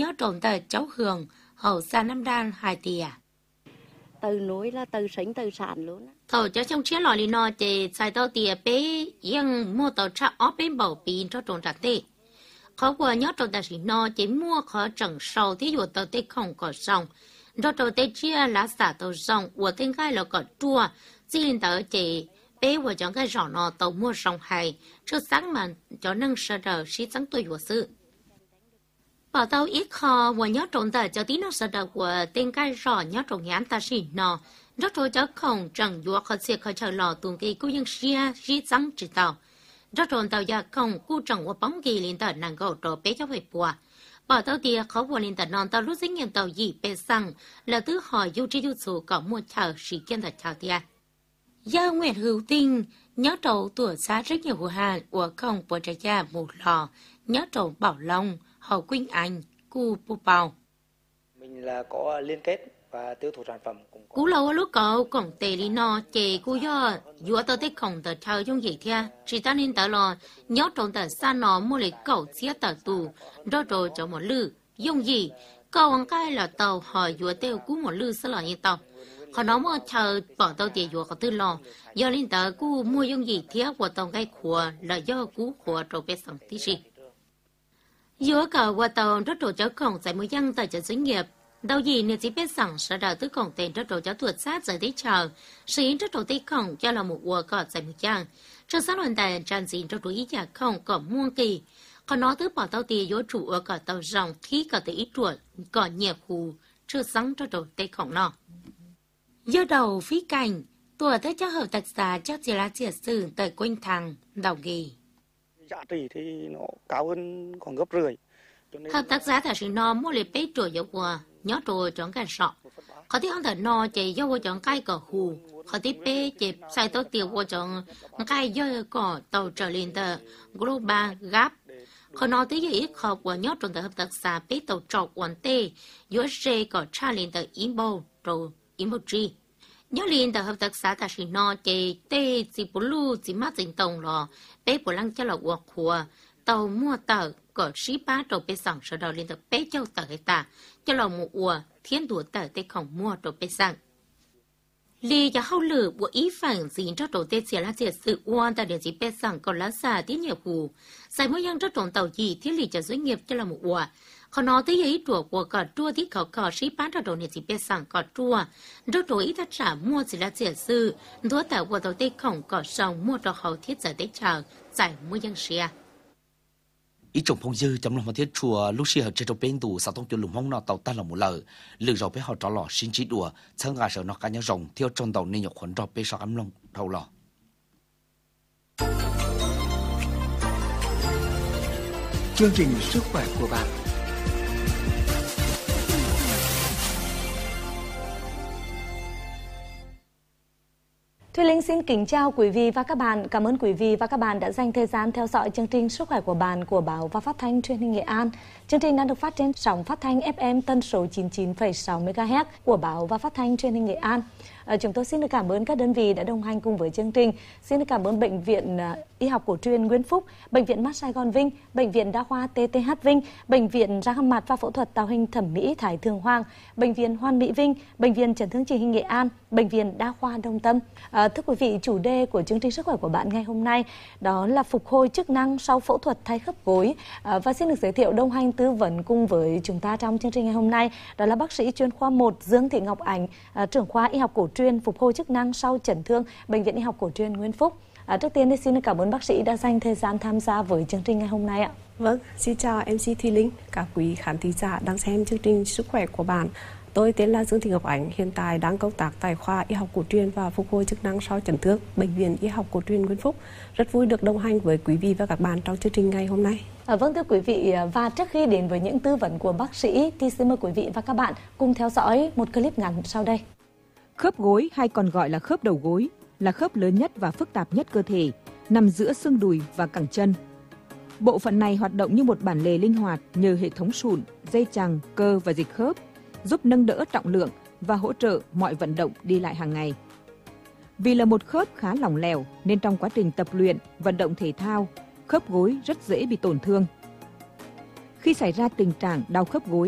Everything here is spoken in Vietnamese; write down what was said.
nhớ trộn tờ cháu Hường, hậu xa Nam Đan 2 tìa. Từ núi là từ sinh từ sản luôn á. Thầu cho trong chiến lò lì nọ chỉ xài tàu tìa bế yên mua tàu tra ốp bên bảo pin cho trộn trả tê. Khó qua nhớ trộn tờ xí nọ chỉ mua khó chẳng sâu thì dụ tàu tê không có xong. Cho trộn tê chia lá xả tàu xong, của tên gai là có chua, chỉ lên tờ chỉ bế của chọn cái rõ nọ tàu mua xong hay, trước sáng mà cho nâng sơ đờ xí sáng tuổi của sự. Bảo tàu ít khó của nhớ trộn tờ cho tí nó sơ đờ của tên gai rõ nhớ trộn nhãn ta xí nọ. Rất rồi cháu không chẳng dùa khó xe khó chờ lò tuần kỳ cú dân xia xí sáng chỉ tàu. Rất rồi tàu gia không cú chẳng của bóng kỳ lên tờ nàng gầu trò bế cháu về bùa. Bảo tàu tìa khó của lên tờ non tàu lúc dính nhận tàu gì bế xăng là thứ hỏi dù trí dù số có mua chờ sĩ kiên thật chào tìa. Gia Nguyệt Hữu Tinh nhớ trầu tuổi xa rất nhiều của Hàn của không của trái gia một lò nhớ trầu Bảo Long, Hậu Quynh Anh, Cu Pu Bào. Mình là có liên kết và tiêu thụ sản phẩm cũng có. Cú lâu lúc cậu còn tề lý no chè cú do dùa tao tết không tờ chờ trong gì thia chỉ ta nên tờ lò nhớ trộn tờ xa nó mua lấy cậu xía tờ tù rồi cho một lư dùng gì cậu ăn cái là tàu hỏi dùa tiêu cú một lư sẽ là như tàu họ nói mà chờ bỏ tàu tiền dùa có tư lò do lên tờ cú mua dùng gì thia của tàu cái khua là do cú khua rồi bé sống tí gì dùa cậu qua tàu rất rồi cháu không giải mới dân tờ cho doanh nghiệp. Đâu gì nếu chỉ biết rằng sẽ đầu tư công tiền rất đồ cho tuột sát giới tới chờ, sử dụng rất đồ tích không cho là một cuộc gọi giải một trang. Trong sáng luận tài trang diện rất đồ ý giả không có muôn kỳ. Còn nó thứ bỏ tàu tiền vô chủ ở cả tàu rộng khi cả tới ít ruột, có nhiều khu, chưa sáng rất đồ tích không nọ. Do đầu phí cảnh, tuổi tới cho hợp tác giả cho chỉ là chia sử tới quanh thằng, đầu nghề. Giá trị thì nó cao hơn khoảng gấp rưỡi. Hợp tác giá thật sự nó mua lấy bế trồi dấu qua, nhớ trồi chọn cái sọ. Khó tí không thể nó chỉ do chọn cái cỏ hù, khó tí bế chỉ sai tốt tiêu qua chọn cái do cỏ tàu trở lên tờ Global Gap. Khó nó tí dễ ít khó của nhớ trồi tờ hợp tác giá bế tàu trọc quán tê, USG có tra lên tờ Imbo, rồi Emoji. Nhớ lên tờ hợp tác giá thật sự nó chỉ tê chỉ blue chỉ mắt dính tổng lò, bế bộ lăng cho là cuộc hùa, tàu mua tờ có sĩ bá đồ bê sẵn sau đó liên tục bế châu tờ hệ ta cho lòng một ua thiên đùa tờ tê khổng mua đồ bê sẵn. Lì cho hậu lử bộ ý phản dính cho đồ tê xìa lá xìa sự ua ta để gì bê sẵn có lá xà tí nhiều hù. Xảy mỗi dân rất trộn tàu gì thiết lì cho doanh nghiệp cho lòng một ua. Khó nó tới ấy trùa của cả trua tí có sĩ bá cho đồ để gì bê sẵn có trua. Rất đồ ý ta trả mua xìa lá xìa sự đua tờ của tàu tê khổng có sòng mua cho hậu thiết giờ tê chờ giải mỗi dân xìa. Ý trồng phong dư trong lòng một thiết chùa lúc xưa trên trong bên tủ sao tông cho lùm hông nó tàu ta là một lời lừa rồi bé họ trò lò xin chỉ đùa sáng gà sợ nó cá nhau rồng theo trong tàu nên nhọc khuẩn rồi bé sao ấm lông đầu lò. Chương trình sức khỏe của bạn. Thùy Linh xin kính chào quý vị và các bạn. Cảm ơn quý vị và các bạn đã dành thời gian theo dõi chương trình Sức khỏe của bạn của Báo và Phát thanh Truyền hình Nghệ An. Chương trình đang được phát trên sóng phát thanh FM tần số 99,6 MHz của Báo và Phát thanh Truyền hình Nghệ An. Chúng tôi xin được cảm ơn các đơn vị đã đồng hành cùng với chương trình. Xin được cảm ơn Bệnh viện Y học cổ truyền Nguyễn Phúc, Bệnh viện Mắt Sài Gòn Vinh, Bệnh viện Đa khoa TTH Vinh, Bệnh viện răng hàm mặt và phẫu thuật tạo hình thẩm mỹ Thái Thường Hoàng, Bệnh viện Hoàn Mỹ Vinh, Bệnh viện Chấn thương chỉnh hình Nghệ An, Bệnh viện Đa khoa Đông Tâm. Thưa quý vị, chủ đề của chương trình Sức khỏe của bạn ngày hôm nay đó là phục hồi chức năng sau phẫu thuật thay khớp gối. Và xin được giới thiệu đồng hành tư vấn cùng với chúng ta trong chương trình ngày hôm nay đó là bác sĩ chuyên khoa 1 Dương Thị Ngọc Ánh, trưởng khoa Y học cổ truyền phục hồi chức năng sau chấn thương Bệnh viện Y học cổ truyền Nguyễn Phúc. Trước tiên thì xin cảm ơn bác sĩ đã dành thời gian tham gia với chương trình ngày hôm nay ạ. Vâng, xin chào MC Thùy Linh, các quý khán thính giả đang xem chương trình Sức khỏe của bạn. Tôi tên là Dương Thị Ngọc Ánh, hiện tại đang công tác tại khoa Y học cổ truyền và phục hồi chức năng sau chấn thương Bệnh viện Y học cổ truyền Nguyễn Phúc. Rất vui được đồng hành với quý vị và các bạn trong chương trình ngày hôm nay. Vâng thưa quý vị, và trước khi đến với những tư vấn của bác sĩ thì xin mời quý vị và các bạn cùng theo dõi một clip ngắn sau đây. Khớp gối hay còn gọi là khớp đầu gối là khớp lớn nhất và phức tạp nhất cơ thể, nằm giữa xương đùi và cẳng chân. Bộ phận này hoạt động như một bản lề linh hoạt nhờ hệ thống sụn, dây chằng, cơ và dịch khớp, giúp nâng đỡ trọng lượng và hỗ trợ mọi vận động đi lại hàng ngày. Vì là một khớp khá lỏng lẻo nên trong quá trình tập luyện, vận động thể thao, khớp gối rất dễ bị tổn thương. Khi xảy ra tình trạng đau khớp gối,